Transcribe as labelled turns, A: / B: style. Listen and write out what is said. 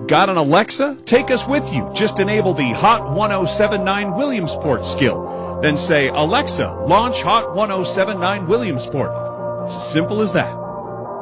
A: Got an Alexa? Take us with you. Just enable the Hot 1079 Williamsport skill. Then say, Alexa, launch Hot 1079 Williamsport. It's as simple as that.